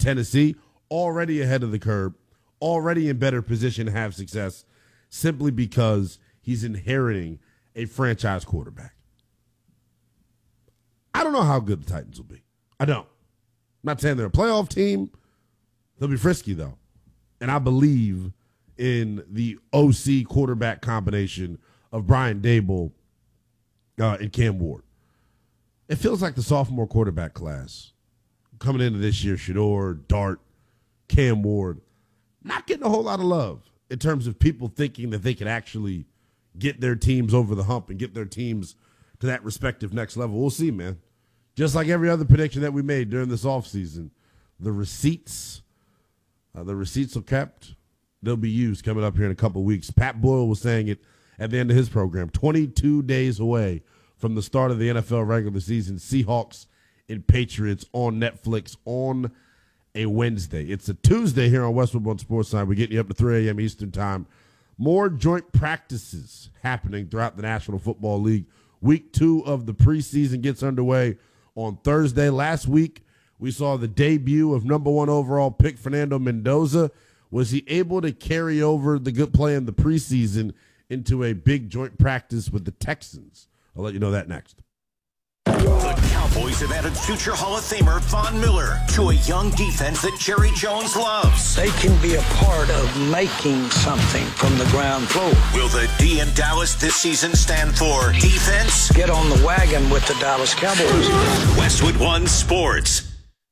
Tennessee, already ahead of the curve, already in better position to have success, simply because he's inheriting a franchise quarterback. I don't know how good the Titans will be. I don't. I'm not saying they're a playoff team. They'll be frisky, though. And I believe in the OC quarterback combination of Brian Daboll and Cam Ward. It feels like the sophomore quarterback class coming into this year, Shedeur, Dart, Cam Ward, not getting a whole lot of love in terms of people thinking that they can actually get their teams over the hump and get their teams to that respective next level. We'll see, man. Just like every other prediction that we made during this offseason, the receipts are kept. They'll be used coming up here in a couple of weeks. Pat Boyle was saying it at the end of his program, 22 days away from the start of the NFL regular season. Seahawks and Patriots on Netflix on a Wednesday. It's a Tuesday here on Westwood One Sports Time. We're getting you up to 3 a.m. Eastern Time. More joint practices happening throughout the National Football League. Week 2 of the preseason gets underway on Thursday. Last week, we saw the debut of number 1 overall pick Fernando Mendoza. Was he able to carry over the good play in the preseason into a big joint practice with the Texans? I'll let you know that next. The Cowboys have added future Hall of Famer Von Miller to a young defense that Jerry Jones loves. They can be a part of making something from the ground floor. Will the D in Dallas this season stand for defense? Get on the wagon with the Dallas Cowboys. Westwood One Sports.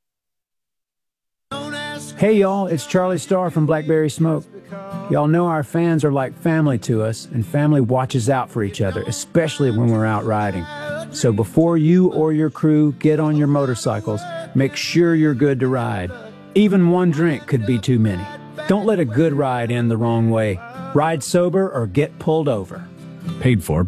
Hey y'all, it's Charlie Starr from Blackberry Smoke. Y'all know our fans are like family to us, and family watches out for each other, especially when we're out riding. So before you or your crew get on your motorcycles, make sure you're good to ride. Even one drink could be too many. Don't let a good ride end the wrong way. Ride sober or get pulled over. Paid for by